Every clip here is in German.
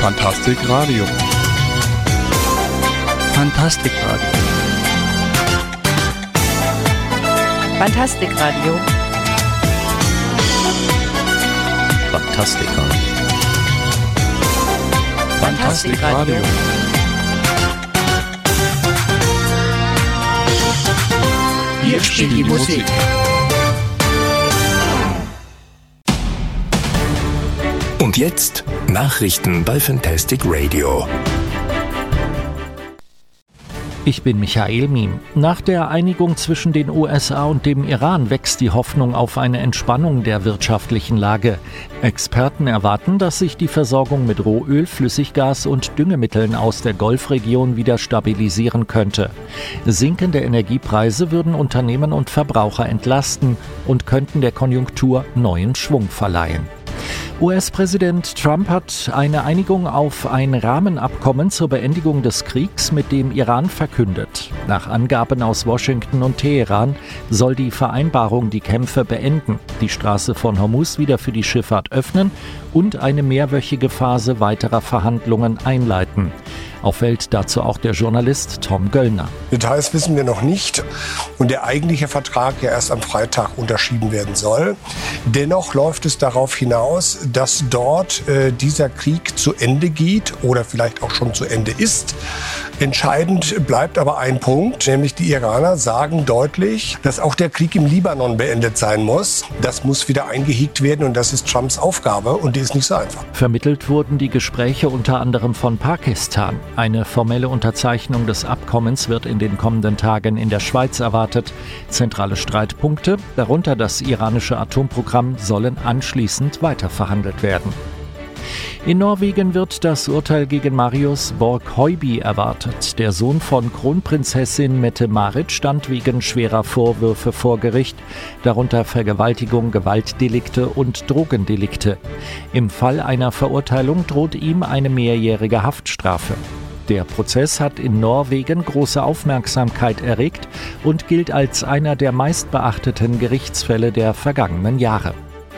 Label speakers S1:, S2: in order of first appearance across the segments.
S1: Fantastic Radio.
S2: Fantastic Radio.
S3: Fantastic Radio.
S4: Fantastic Radio.
S3: Fantastic Radio.
S1: Hier spielt die Musik.
S4: Und jetzt Nachrichten bei Fantastic Radio.
S5: Ich bin Michael Miem. Nach der Einigung zwischen den USA und dem Iran wächst die Hoffnung auf eine Entspannung der wirtschaftlichen Lage. Experten erwarten, dass sich die Versorgung mit Rohöl, Flüssiggas und Düngemitteln aus der Golfregion wieder stabilisieren könnte. Sinkende Energiepreise würden Unternehmen und Verbraucher entlasten und könnten der Konjunktur neuen Schwung verleihen. US-Präsident Trump hat eine Einigung auf ein Rahmenabkommen zur Beendigung des Kriegs mit dem Iran verkündet. Nach Angaben aus Washington und Teheran soll die Vereinbarung die Kämpfe beenden, die Straße von Hormuz wieder für die Schifffahrt öffnen und eine mehrwöchige Phase weiterer Verhandlungen einleiten. Auffällt dazu auch der Journalist Tom Göllner.
S6: Details wissen wir noch nicht und der eigentliche Vertrag ja erst am Freitag unterschrieben werden soll. Dennoch läuft es darauf hinaus, dass dort dieser Krieg zu Ende geht oder vielleicht auch schon zu Ende ist. Entscheidend bleibt aber ein Punkt, nämlich die Iraner sagen deutlich, dass auch der Krieg im Libanon beendet sein muss. Das muss wieder eingehegt werden und das ist Trumps Aufgabe und die ist nicht so einfach.
S5: Vermittelt wurden die Gespräche unter anderem von Pakistan. Eine formelle Unterzeichnung des Abkommens wird in den kommenden Tagen in der Schweiz erwartet. Zentrale Streitpunkte, darunter das iranische Atomprogramm, sollen anschließend weiterverhandelt werden. In Norwegen wird das Urteil gegen Marius Borg-Høiby erwartet. Der Sohn von Kronprinzessin Mette-Marit stand wegen schwerer Vorwürfe vor Gericht, darunter Vergewaltigung, Gewaltdelikte und Drogendelikte. Im Fall einer Verurteilung droht ihm eine mehrjährige Haftstrafe. Der Prozess hat in Norwegen große Aufmerksamkeit erregt und gilt als einer der meistbeachteten Gerichtsfälle der vergangenen Jahre.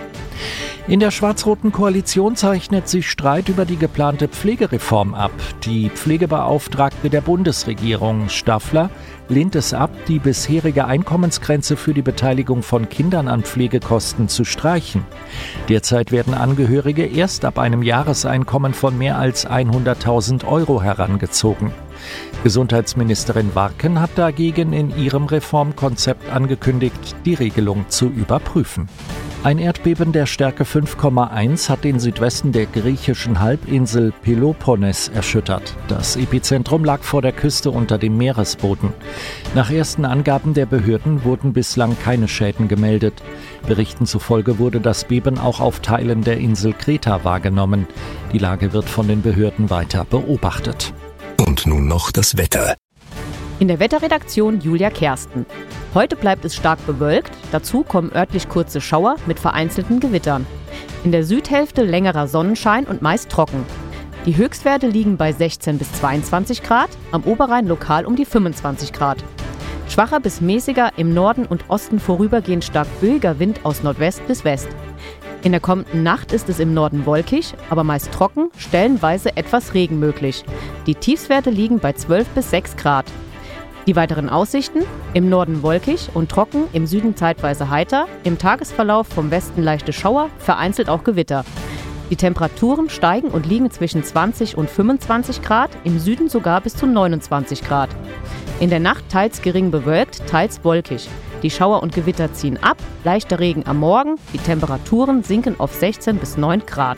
S5: In der schwarz-roten Koalition zeichnet sich Streit über die geplante Pflegereform ab. Die Pflegebeauftragte der Bundesregierung, Staffler, lehnt es ab, die bisherige Einkommensgrenze für die Beteiligung von Kindern an Pflegekosten zu streichen. Derzeit werden Angehörige erst ab einem Jahreseinkommen von mehr als 100.000 € herangezogen. Gesundheitsministerin Warken hat dagegen in ihrem Reformkonzept angekündigt, die Regelung zu überprüfen. Ein Erdbeben der Stärke 5,1 hat den Südwesten der griechischen Halbinsel Peloponnes erschüttert. Das Epizentrum lag vor der Küste unter dem Meeresboden. Nach ersten Angaben der Behörden wurden bislang keine Schäden gemeldet. Berichten zufolge wurde das Beben auch auf Teilen der Insel Kreta wahrgenommen. Die Lage wird von den Behörden weiter beobachtet.
S4: Und nun noch das Wetter.
S3: In der Wetterredaktion Julia Kersten. Heute bleibt es stark bewölkt, dazu kommen örtlich kurze Schauer mit vereinzelten Gewittern. In der Südhälfte längerer Sonnenschein und meist trocken. Die Höchstwerte liegen bei 16 bis 22 Grad, am Oberrhein lokal um die 25 Grad. Schwacher bis mäßiger, im Norden und Osten vorübergehend stark böiger Wind aus Nordwest bis West. In der kommenden Nacht ist es im Norden wolkig, aber meist trocken, stellenweise etwas Regen möglich. Die Tiefstwerte liegen bei 12 bis 6 Grad. Die weiteren Aussichten: im Norden wolkig und trocken, im Süden zeitweise heiter, im Tagesverlauf vom Westen leichte Schauer, vereinzelt auch Gewitter. Die Temperaturen steigen und liegen zwischen 20 und 25 Grad, im Süden sogar bis zu 29 Grad. In der Nacht teils gering bewölkt, teils wolkig. Die Schauer und Gewitter ziehen ab, leichter Regen am Morgen, die Temperaturen sinken auf 16 bis 9 Grad.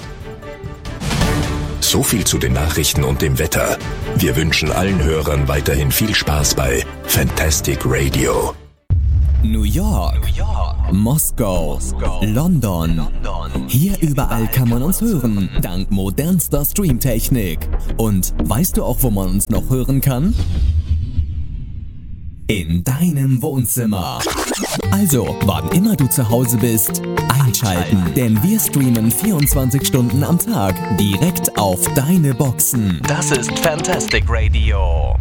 S4: So viel zu den Nachrichten und dem Wetter. Wir wünschen allen Hörern weiterhin viel Spaß bei Fantastic Radio.
S7: New York, Moskau, London. Hier überall kann man uns hören, dank modernster Streamtechnik. Und weißt du auch, wo man uns noch hören kann? In deinem Wohnzimmer. Also, wann immer du zu Hause bist, einschalten, denn wir streamen 24 Stunden am Tag direkt auf deine Boxen.
S8: Das ist Fantastic Radio.